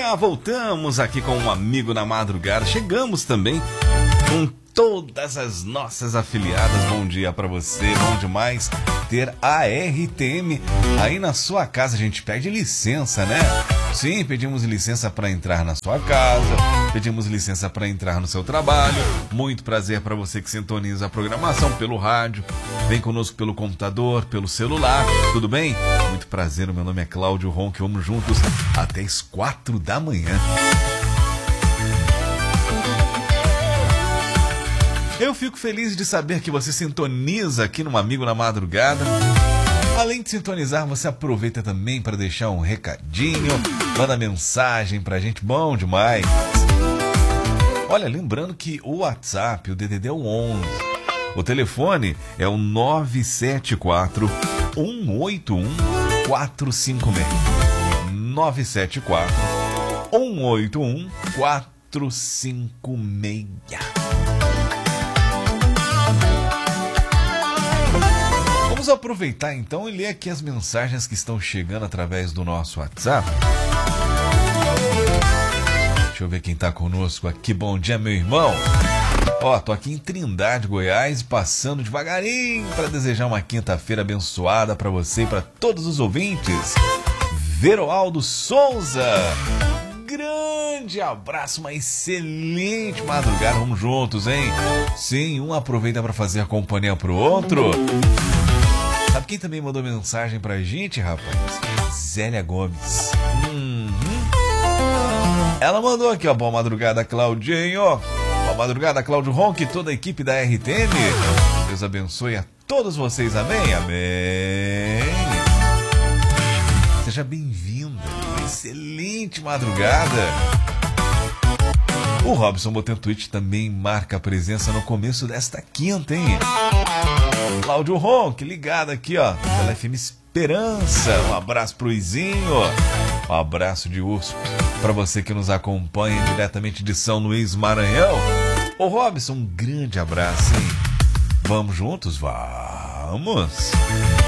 Já voltamos aqui com um amigo na madrugada. Chegamos também com todas as nossas afiliadas. Bom dia pra você, bom demais ter a RTM aí na sua casa. A gente pede licença, né? Sim, pedimos licença para entrar na sua casa, pedimos licença para entrar no seu trabalho. Muito prazer para você que sintoniza a programação pelo rádio, vem conosco pelo computador, pelo celular, tudo bem? Muito prazer, o meu nome é Cláudio Ronque, vamos juntos até as 4 da manhã. Eu fico feliz de saber que você sintoniza aqui no Amigo na Madrugada. Além de sintonizar, você aproveita também para deixar um recadinho, manda mensagem pra gente, bom demais. Olha, lembrando que o WhatsApp, o DDD é o 11, o telefone é o 974 181 456. 974 181 456. Vamos aproveitar então e ler aqui as mensagens que estão chegando através do nosso WhatsApp. Deixa eu ver quem está conosco aqui. Bom dia, meu irmão. Ó, tô aqui em Trindade, Goiás, passando devagarinho para desejar uma quinta-feira abençoada para você e para todos os ouvintes. Veroaldo Souza, grande abraço, uma excelente madrugada. Vamos juntos, hein? Sim, um aproveita para fazer a companhia pro outro. Sabe quem também mandou mensagem pra gente, rapaz? Zélia Gomes. Ela mandou aqui, ó. Boa madrugada, Claudinho. Boa madrugada, Cláudio Ronque e toda a equipe da RTM. Deus abençoe a todos vocês. Amém? Amém. Seja bem-vinda. Uma excelente madrugada. O Robson Botentuit também marca a presença no começo desta quinta, hein? Cláudio Ronque, ligado aqui, ó, pela FM Esperança. Um abraço pro Izinho. Um abraço de urso para você que nos acompanha diretamente de São Luís, Maranhão. Ô Robson, um grande abraço, hein? Vamos juntos? Vamos!